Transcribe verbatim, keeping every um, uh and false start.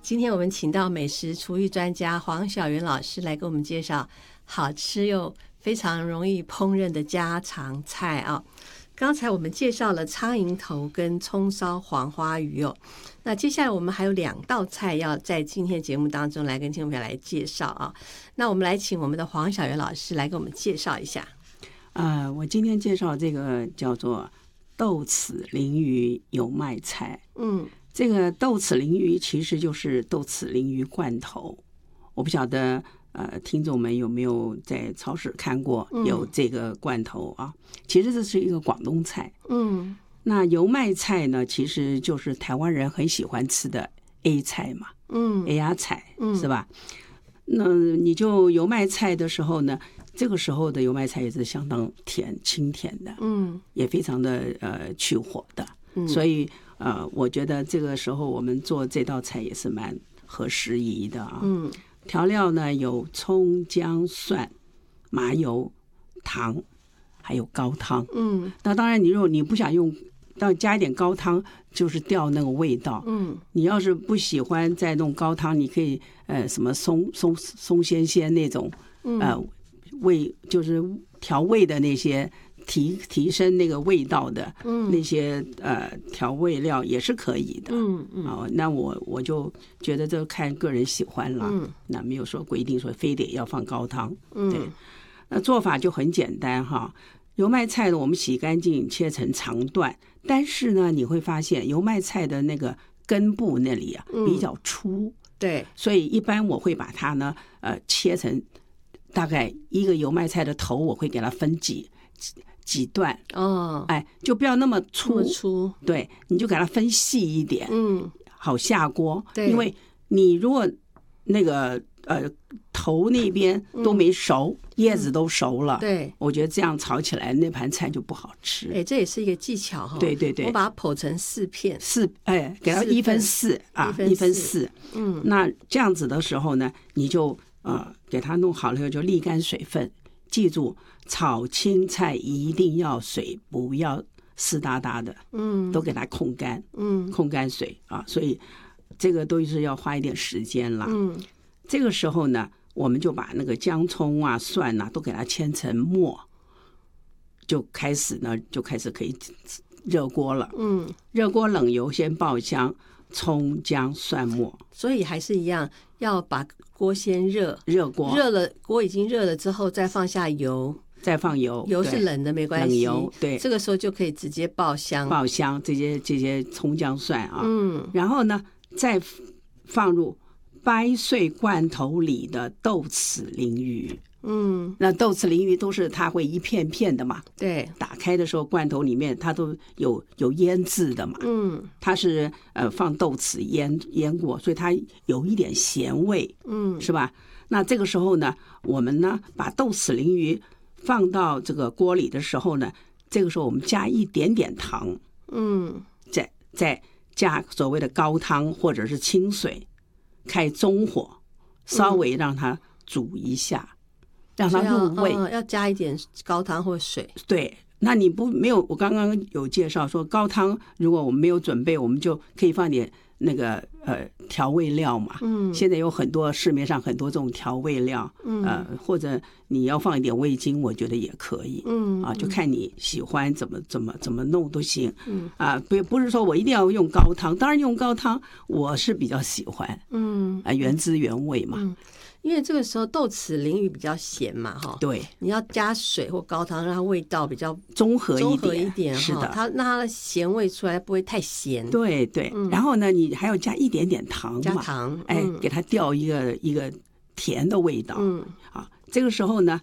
今天我们请到美食厨艺专家黄晓元老师来给我们介绍好吃又非常容易烹饪的家常菜啊。刚才我们介绍了苍蝇头跟葱烧黄花鱼哦，那接下来我们还有两道菜要在今天节目当中来跟听众朋友来介绍啊。那我们来请我们的黄晓元老师来给我们介绍一下。 呃，我今天介绍这个叫做豆豉鲮鱼油麦菜。嗯，这个豆豉鲮鱼其实就是豆豉鲮鱼罐头。我不晓得呃，听众们有没有在超市看过有这个罐头啊？嗯、其实这是一个广东菜。嗯，那油麦菜呢，其实就是台湾人很喜欢吃的 A 菜嘛。嗯 ，A 芽菜是吧？那你就油麦菜的时候呢，这个时候的油麦菜也是相当甜，清甜的，嗯，也非常的呃去火的，嗯、所以呃，我觉得这个时候我们做这道菜也是蛮合时宜的啊。嗯，调料呢有葱、姜、蒜、麻油、糖，还有高汤。嗯，那当然，你如果你不想用，要加一点高汤，就是掉那个味道。嗯，你要是不喜欢再弄高汤，你可以呃什么松松松鲜鲜那种，呃味就是调味的那些提提升那个味道的，嗯，那些呃调味料也是可以的。嗯嗯，哦，那我我就觉得这看个人喜欢了。嗯，那没有说规定说非得要放高汤。嗯，对，那做法就很简单哈。油麦菜呢，我们洗干净，切成长段。但是呢，你会发现油麦菜的那个根部那里啊比较粗，嗯、对，所以一般我会把它呢，呃，切成大概一个油麦菜的头，我会给它分几几几段哦，哎，就不要那么粗，那么粗，对，你就给它分细一点，嗯，好下锅，对，因为你如果那个呃头那边都没熟，嗯、叶子都熟了，对，我觉得这样炒起来那盘菜就不好吃。哎， 这也是一个技巧哈。 对对对， 我把它剖成四片， 四哎，给它一分四啊，一分四。嗯，那这样子的时候呢，你就呃给它弄好了以后就沥干水分。记住，炒青菜一定要水不要湿哒哒的，嗯，都给它控干，嗯，控干水啊，所以这个都是要花一点时间啦。嗯，这个时候呢，我们就把那个姜葱啊、蒜啊都给它切成末，就开始呢，就开始可以热锅了。嗯，热锅冷油先爆香，葱姜蒜末。 所以还是一样，要把锅先热， 热锅热了，锅已经热了之后，再放下油。 再放油， 油是冷的没关系， 冷油对， 这个时候就可以直接爆香， 爆香这些这些葱姜蒜啊，嗯，然后呢再放入掰碎罐头里的豆豉鲮鱼，嗯，那豆豉鲮鱼都是它会一片片的嘛，对，打开的时候罐头里面它都有有腌制的嘛，嗯，它是呃放豆豉腌腌过，所以它有一点咸味，嗯，是吧？那这个时候呢，我们呢把豆豉鲮鱼放到这个锅里的时候呢，这个时候我们加一点点糖，嗯，再再加所谓的高汤或者是清水，开中火，稍微让它煮一下，嗯、让它入味、 嗯。要加一点高汤或水。 对，那你不没有？我刚刚有介绍说高汤，如果我们没有准备，我们就可以放点那个呃调味料嘛。嗯，现在有很多市面上很多这种调味料，嗯，呃或者你要放一点味精，我觉得也可以。嗯，啊，就看你喜欢怎么怎么怎么弄都行。嗯，啊，不不是说我一定要用高汤，当然用高汤我是比较喜欢。嗯，啊，原汁原味嘛。嗯， 因为这个时候豆豉鲮鱼比较咸嘛，哈，对，你要加水或高汤，让它味道比较中和一点， 中和一点， 是的， 它那它的咸味出来不会太咸。 对对、嗯，然后呢，你还要加一点点糖嘛， 加糖， 哎、嗯，给它调一个一个甜的味道。嗯，啊，这个时候呢，